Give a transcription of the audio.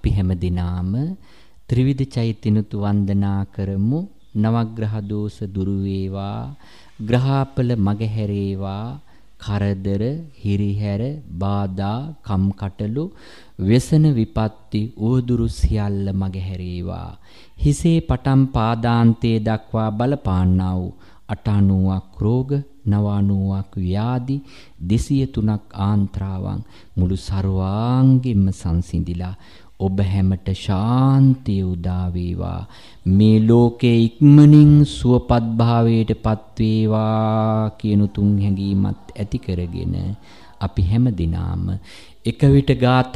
අපි හැම දිනාම ත්‍රිවිධ චෛත්‍යනුතු වන්දනා කරමු. නවග්‍රහ දෝෂ දුරු වේවා, ග්‍රහාපල මගහැරේවා, කරදර, හිරිහැර, බාධා, කම්කටොළු, व्यसन විපත්ති උවදුරු සියල්ල මගහැරේවා. හිසේ පටන් පාදාන්තයේ දක්වා බලපාන්නා වූ 90ක් රෝග, 90ක් ව්‍යාධි, 203ක් ආන්ත්‍රාවන් මුළු සර්වාංගෙම සංසිඳිලා ඔබ හැමට ශාන්තිය උදා වේවා. මේ ලෝකේ ඉක්මනින් සුවපත් භාවයට පත් වේවා කියන තුන් හැඟීමත් ඇති කරගෙන අපි හැම දිනාම එක විට ගාථා